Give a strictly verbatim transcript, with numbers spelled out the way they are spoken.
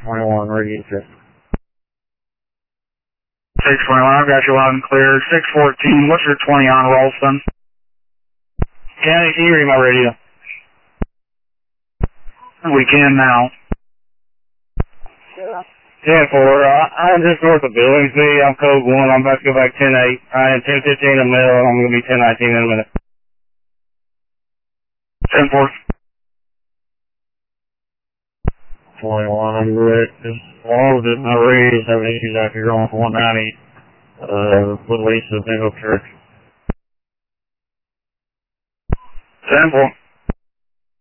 twenty-one, radio check. six twenty-one, I've got you loud and clear. six fourteen, what's your twenty on Ralston? Kenny, can you read my radio? We can now. ten four, uh, I'm just north of Billingsley. I'm code one. I'm about to go back ten eight. I am ten fifteen in the middle. I'm going to be ten nineteen in a minute. ten four. twenty-one, I'm correct. Just all of it, my radios having issues out here going for one ninety, uh, Little East of Bingo Church. ten four.